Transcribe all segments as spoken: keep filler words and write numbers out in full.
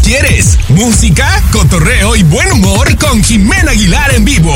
quieres. Música, cotorreo y buen humor con Jimena Aguilar en vivo.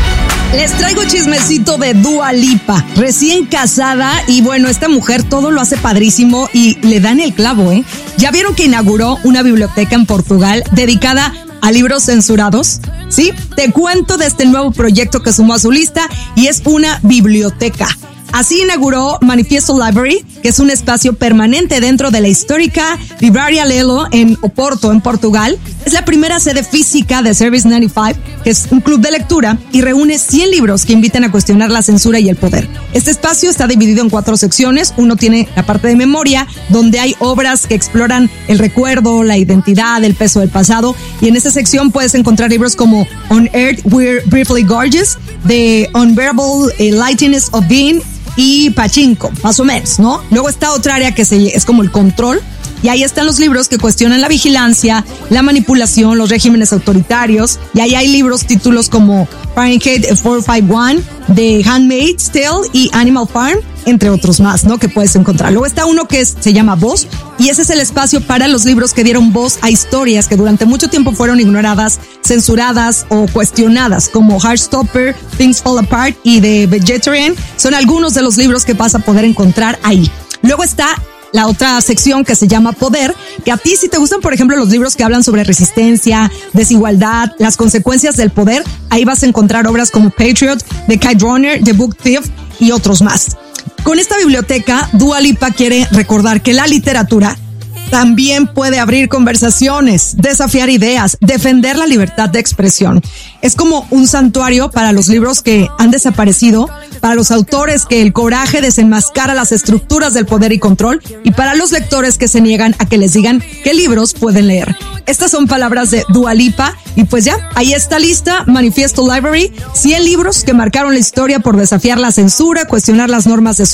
Les traigo chismecito de Dua Lipa, recién casada, y bueno, esta mujer todo lo hace padrísimo y le dan el clavo, ¿eh? ¿Ya vieron que inauguró una biblioteca en Portugal dedicada a libros censurados? Sí, te cuento de este nuevo proyecto que sumó a su lista y es una biblioteca. Así inauguró Manifesto Library, que es un espacio permanente dentro de la histórica Livraria Lelo en Oporto, en Portugal. Es la primera sede física de Service noventa y cinco, que es un club de lectura y reúne cien libros que invitan a cuestionar la censura y el poder. Este espacio está dividido en cuatro secciones. Uno tiene la parte de memoria, donde hay obras que exploran el recuerdo, la identidad, el peso del pasado. Y en esta sección puedes encontrar libros como On Earth We're Briefly Gorgeous, The Unbearable Lightness of Being, y Pachinko, más o menos, ¿no? Luego está otra área que se, es como el control, y ahí están los libros que cuestionan la vigilancia, la manipulación, los regímenes autoritarios, y ahí hay libros, títulos como Fahrenheit cuatrocientos cincuenta y uno, The Handmaid's Tale y Animal Farm, entre otros más, ¿no? Que puedes encontrar. Luego está uno que es, se llama Voz, y ese es el espacio para los libros que dieron voz a historias que durante mucho tiempo fueron ignoradas, censuradas o cuestionadas, como Heartstopper, Things Fall Apart y The Vegetarian. Son algunos de los libros que vas a poder encontrar ahí. Luego está la otra sección que se llama Poder, que a ti, si te gustan, por ejemplo, los libros que hablan sobre resistencia, desigualdad, las consecuencias del poder, ahí vas a encontrar obras como Patriot, The Kite Runner, The Book Thief y otros más. Con esta biblioteca, Dua Lipa quiere recordar que la literatura también puede abrir conversaciones, desafiar ideas, defender la libertad de expresión. Es como un santuario para los libros que han desaparecido, para los autores que el coraje desenmascara las estructuras del poder y control, y para los lectores que se niegan a que les digan qué libros pueden leer. Estas son palabras de Dua Lipa, y pues ya, ahí está lista Manifesto Library, cien libros que marcaron la historia por desafiar la censura, cuestionar las normas de